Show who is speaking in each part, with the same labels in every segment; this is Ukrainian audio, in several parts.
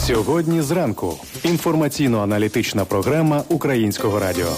Speaker 1: Сьогодні зранку. Інформаційно-аналітична програма Українського радіо.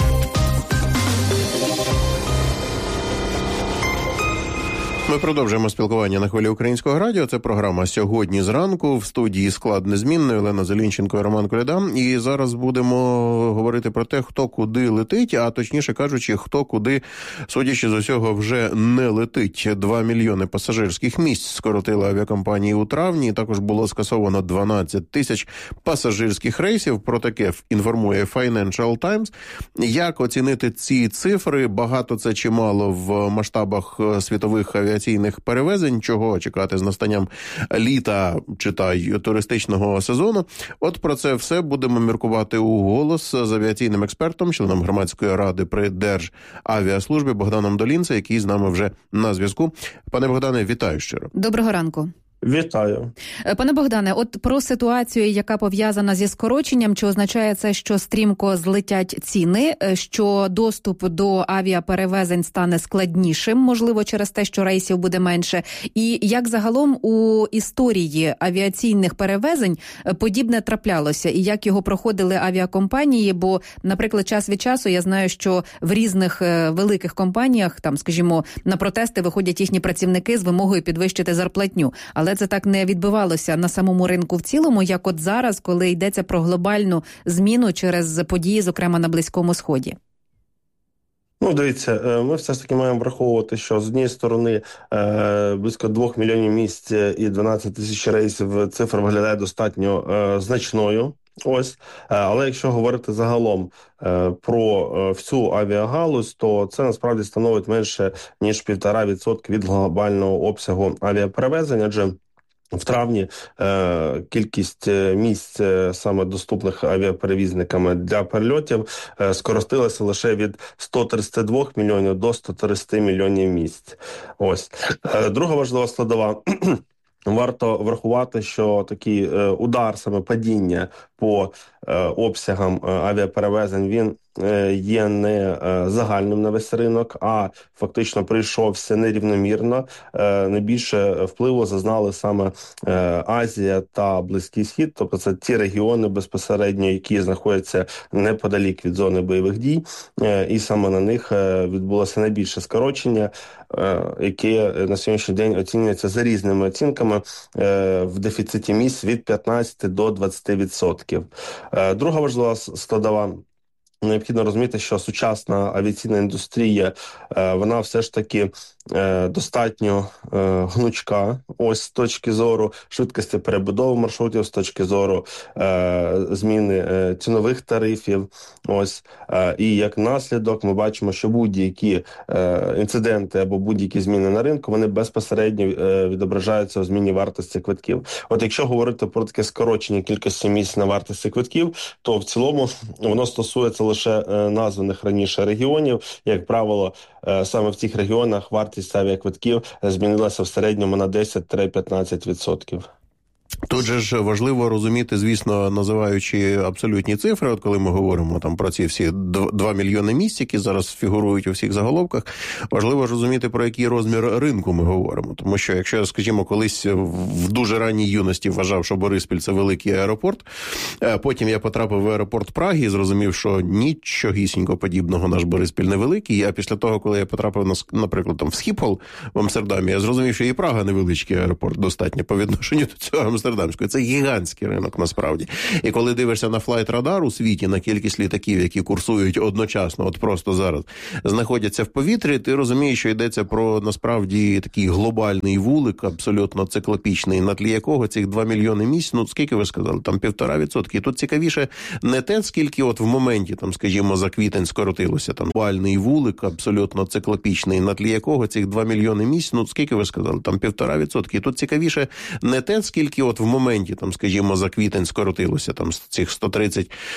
Speaker 2: Ми продовжуємо спілкування на хвилі Українського радіо. Це програма «Сьогодні зранку». В студії склад незмінний Олена Зелінченко і Роман Коляда. І зараз будемо говорити про те, хто куди летить, а точніше кажучи, хто куди, судячи з усього, вже не летить. 2 мільйони пасажирських місць скоротили авіакомпанії у травні. Також було скасовано 12 тисяч пасажирських рейсів. Про таке інформує Financial Times. Як оцінити ці цифри? Багато це чи мало в масштабах світових авіаційних перевезень, чого чекати з настанням літа, читай, туристичного сезону. От про це все будемо міркувати у голос з авіаційним експертом, членом громадської ради при Державіаслужбі Богданом Долінце, який з нами вже на зв'язку. Пане Богдане, вітаю щиро.
Speaker 3: Доброго ранку.
Speaker 4: Вітаю.
Speaker 3: Пане Богдане, от про ситуацію, яка пов'язана зі скороченням, чи означає це, що стрімко злетять ціни, що доступ до авіаперевезень стане складнішим, можливо, через те, що рейсів буде менше, і як загалом у історії авіаційних перевезень подібне траплялося, і як його проходили авіакомпанії, бо, наприклад, час від часу я знаю, що в різних великих компаніях, там, скажімо, на протести виходять їхні працівники з вимогою підвищити зарплатню, але це так не відбивалося на самому ринку в цілому, як от зараз, коли йдеться про глобальну зміну через події, зокрема на Близькому Сході.
Speaker 4: Ну, дивіться, ми все ж таки маємо враховувати, що з однієї сторони близько 2 мільйонів місць і 12 тисяч рейсів цифра виглядає достатньо значною. Ось, але якщо говорити загалом про всю авіагалузь, то це насправді становить менше ніж 1,5% від глобального обсягу авіаперевезень, адже в травні кількість місць саме доступних авіаперевізниками для перельотів скоротилася лише від 132 мільйонів до 130 мільйонів місць. Ось. Друга важлива складова. Варто врахувати, що такий удар, саме падіння по обсягам авіаперевезень, він є не загальним на весь ринок, а фактично прийшовся нерівномірно. Найбільше впливу зазнали саме Азія та Близький Схід, тобто це ті регіони безпосередньо, які знаходяться неподалік від зони бойових дій, і саме на них відбулося найбільше скорочення, яке на сьогоднішній день оцінюється за різними оцінками в дефіциті місць від 15 до 20%. Друга важлива складова. Необхідно розуміти, що сучасна авіаційна індустрія, вона все ж таки достатньо гнучка, ось з точки зору швидкості перебудови маршрутів, з точки зору зміни цінових тарифів. Ось, і як наслідок ми бачимо, що будь-які інциденти або будь-які зміни на ринку, вони безпосередньо відображаються у зміні вартості квитків. От якщо говорити про таке скорочення кількості місць на вартості квитків, то в цілому воно стосується лише названих раніше регіонів. Як правило, саме в цих регіонах вартість авіаквитків змінилася в середньому на 10-15%.
Speaker 2: Тут же ж важливо розуміти, звісно, називаючи абсолютні цифри, от коли ми говоримо там про ці всі 2 мільйони місць, які зараз фігурують у всіх заголовках, важливо ж розуміти, про який розмір ринку ми говоримо. Тому що, якщо я, скажімо, колись в дуже ранній юності вважав, що Бориспіль – це великий аеропорт, потім я потрапив в аеропорт Праги і зрозумів, що нічогісінько подібного наш Бориспіль не великий, а після того, коли я потрапив, наприклад, там в Схіпхол в Амстердамі, я зрозумів, що і Прага невеличкий аеропорт достатньо по відношенню до цього Амстердамської. Це гігантський ринок, насправді. І коли дивишся на флайт-радар у світі, на кількість літаків, які курсують одночасно, от просто зараз, знаходяться в повітрі, ти розумієш, що йдеться про, насправді, такий глобальний вулик, абсолютно циклопічний, на тлі якого цих 2 мільйони місць, ну, скільки ви сказали, там 1,5%. І тут цікавіше не те, скільки от в моменті, там, скажімо, за квітень скоротилося, там, глобальний вулик, абсолютно циклопічний, на тлі якого цих 2 мільйони місць, ну, скільки ви сказали, там 1,5%. І тут цікавіше не те, скільки от в моменті, там, скажімо, за квітень скоротилося, там, з цих 130